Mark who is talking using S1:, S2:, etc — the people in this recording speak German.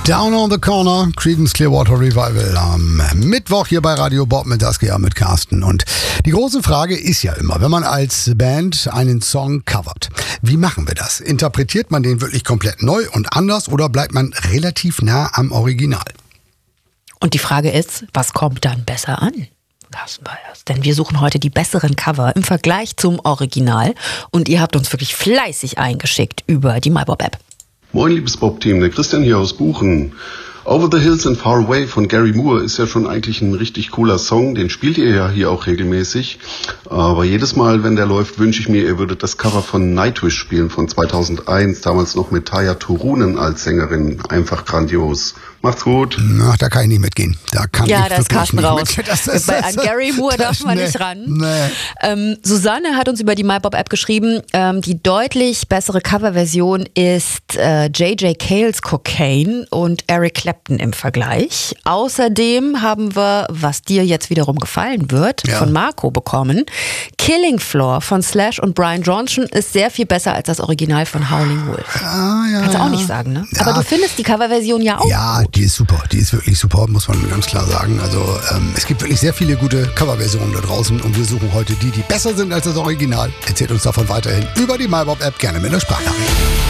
S1: Down on the Corner, Creedence Clearwater Revival am Mittwoch hier bei Radio Bob mit Saskia, mit Carsten. Und die große Frage ist ja immer, wenn man als Band einen Song covert, wie machen wir das? Interpretiert man den wirklich komplett neu und anders oder bleibt man relativ nah am Original?
S2: Und die Frage ist, was kommt dann besser an? Carsten Beyers. Denn wir suchen heute die besseren Cover im Vergleich zum Original. Und ihr habt uns wirklich fleißig eingeschickt über die MyBob-App.
S3: Moin liebes Bob-Team, der Christian hier aus Buchen. Over the Hills and Far Away von Gary Moore ist ja schon eigentlich ein richtig cooler Song, den spielt ihr ja hier auch regelmäßig. Aber jedes Mal, wenn der läuft, wünsche ich mir, ihr würdet das Cover von Nightwish spielen von 2001, damals noch mit Tarja Turunen als Sängerin. Einfach grandios. Macht's gut.
S1: Ach, da kann ich nicht mitgehen. Da kann
S2: ja,
S1: ich
S2: da ist Carsten
S1: nicht
S2: raus. An Gary Moore darf man
S1: nee,
S2: nicht ran.
S1: Nee.
S2: Susanne hat uns über die MyBob-App geschrieben, die deutlich bessere Coverversion ist J.J. Cales Cocaine und Eric Clapton im Vergleich. Außerdem haben wir, was dir jetzt wiederum gefallen wird, von Marco bekommen. Killing Floor von Slash und Brian Johnson ist sehr viel besser als das Original von Howling Wolf. Kannst du auch nicht sagen, ne?
S1: Ja.
S2: Aber du findest die Coverversion ja auch gut.
S1: Die ist super. Die ist wirklich super, muss man ganz klar sagen. Also es gibt wirklich sehr viele gute Coverversionen da draußen und wir suchen heute die besser sind als das Original. Erzählt uns davon weiterhin über die MyBob-App, gerne mit einer Sprachnachricht.